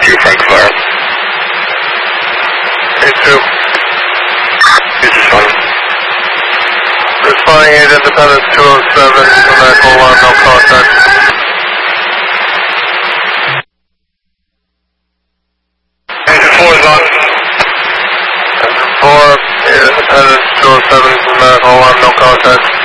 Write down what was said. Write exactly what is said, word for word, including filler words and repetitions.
two, Frank Fire. eight two. This is fine. Responding eight Independence two oh seven, America one, no contact. Engine four is on. Engine four, eight Independence two oh seven, America one, no contact.